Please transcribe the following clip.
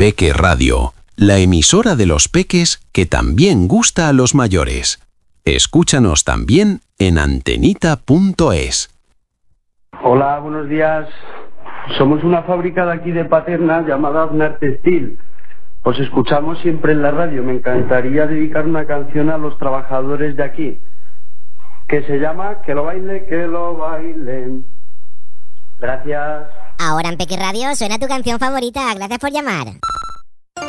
Peque Radio, la emisora de los peques que también gusta a los mayores. Escúchanos también en antenita.es. Hola, buenos días. Somos una fábrica de aquí de Paterna llamada Aznar Textil. Os escuchamos siempre en la radio. Me encantaría dedicar una canción a los trabajadores de aquí, que se llama Que lo baile, que lo bailen. Gracias. Ahora en Peque Radio suena tu canción favorita. Gracias por llamar.